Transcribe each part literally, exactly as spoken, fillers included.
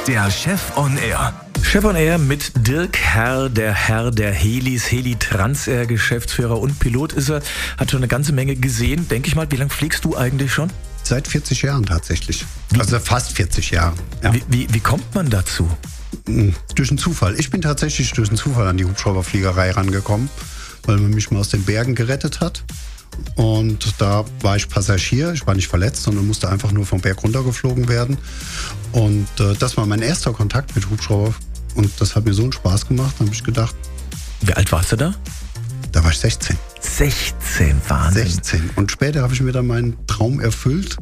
Der Chef on Air. Chef on Air mit Dirk Herr, der Herr der Helis, Heli-Transair, Geschäftsführer und Pilot ist er. Hat schon eine ganze Menge gesehen. Denke ich mal, wie lange fliegst du eigentlich schon? Seit vierzig Jahren tatsächlich. Also fast vierzig Jahre. Ja. Wie, wie, wie kommt man dazu? Durch einen Zufall. Ich bin tatsächlich durch einen Zufall an die Hubschrauberfliegerei rangekommen, weil man mich mal aus den Bergen gerettet hat. Und da war ich Passagier, ich war nicht verletzt, sondern musste einfach nur vom Berg runtergeflogen werden. Und äh, das war mein erster Kontakt mit Hubschrauber. Und das hat mir so einen Spaß gemacht, da habe ich gedacht. Wie alt warst du da? Da war ich sechzehn. sechzehn, Wahnsinn. sechzehn. Und später habe ich mir dann meinen Traum erfüllt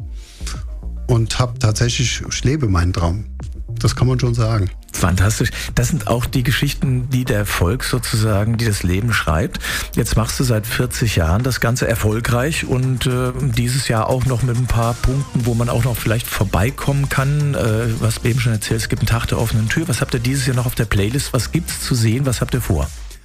und habe tatsächlich, ich lebe meinen Traum. Das kann man schon sagen. Fantastisch. Das sind auch die Geschichten, die der Erfolg sozusagen, die das Leben schreibt. Jetzt machst du seit vierzig Jahren das Ganze erfolgreich und äh, dieses Jahr auch noch mit ein paar Punkten, wo man auch noch vielleicht vorbeikommen kann. Äh, was du eben schon erzählt, es gibt einen Tag der offenen Tür. Was habt ihr dieses Jahr noch auf der Playlist? Was gibt's zu sehen? Was habt ihr vor?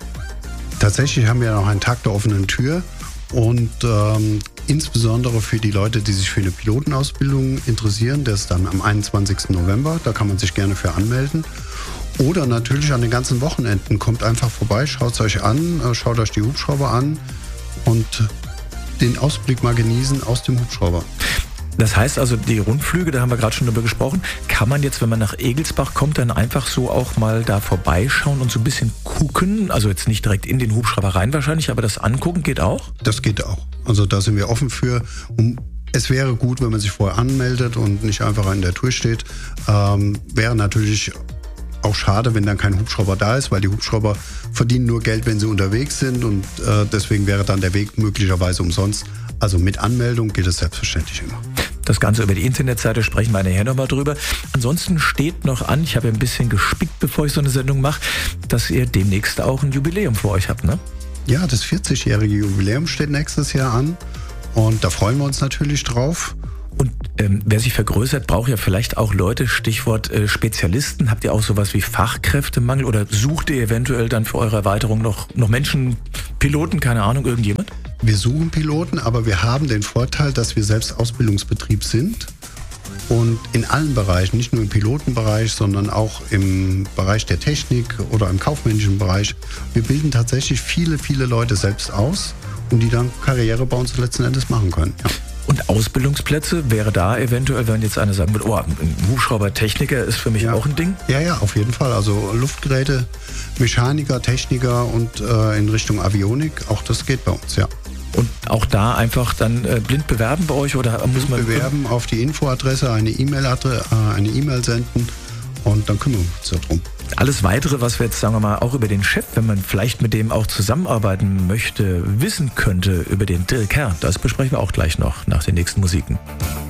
Tatsächlich haben wir noch einen Tag der offenen Tür und ähm, insbesondere für die Leute, die sich für eine Pilotenausbildung interessieren, das ist dann am einundzwanzigsten November, da kann man sich gerne für anmelden. Oder natürlich an den ganzen Wochenenden, kommt einfach vorbei, schaut es euch an, schaut euch die Hubschrauber an und den Ausblick mal genießen aus dem Hubschrauber. Das heißt also, die Rundflüge, da haben wir gerade schon drüber gesprochen, kann man jetzt, wenn man nach Egelsbach kommt, dann einfach so auch mal da vorbeischauen und so ein bisschen gucken? Also jetzt nicht direkt in den Hubschrauber rein wahrscheinlich, aber das angucken geht auch? Das geht auch. Also da sind wir offen für. Und es wäre gut, wenn man sich vorher anmeldet und nicht einfach in der Tour steht. Ähm, wäre natürlich auch schade, wenn dann kein Hubschrauber da ist, weil die Hubschrauber verdienen nur Geld, wenn sie unterwegs sind und äh, deswegen wäre dann der Weg möglicherweise umsonst. Also mit Anmeldung geht es selbstverständlich immer. Das Ganze über die Internetseite, sprechen wir nachher nochmal drüber. Ansonsten steht noch an, ich habe ein bisschen gespickt, bevor ich so eine Sendung mache, dass ihr demnächst auch ein Jubiläum vor euch habt, ne? Ja, das vierzigjährige Jubiläum steht nächstes Jahr an und da freuen wir uns natürlich drauf. Und ähm, wer sich vergrößert, braucht ja vielleicht auch Leute, Stichwort äh, Spezialisten. Habt ihr auch sowas wie Fachkräftemangel oder sucht ihr eventuell dann für eure Erweiterung noch, noch Menschen, Piloten, keine Ahnung, irgendjemand? Wir suchen Piloten, aber wir haben den Vorteil, dass wir selbst Ausbildungsbetrieb sind und in allen Bereichen, nicht nur im Pilotenbereich, sondern auch im Bereich der Technik oder im kaufmännischen Bereich. Wir bilden tatsächlich viele, viele Leute selbst aus und die dann Karriere bei uns letzten Endes machen können. Ja. Und Ausbildungsplätze wäre da eventuell, wenn jetzt einer sagen würde, oh, ein Hubschraubertechniker ist für mich ja. auch ein Ding? Ja, ja, auf jeden Fall. Also Luftgeräte, Mechaniker, Techniker und äh, in Richtung Avionik, auch das geht bei uns, ja. Und auch da einfach dann äh, blind bewerben bei euch oder muss man bewerben auf die Infoadresse, eine E-Mail-Adresse, äh, eine E-Mail senden und dann kümmern wir uns darum. Alles Weitere, was wir jetzt, sagen wir mal, auch über den Chef, wenn man vielleicht mit dem auch zusammenarbeiten möchte, wissen könnte über den Dirk Herr, das besprechen wir auch gleich noch nach den nächsten Musiken.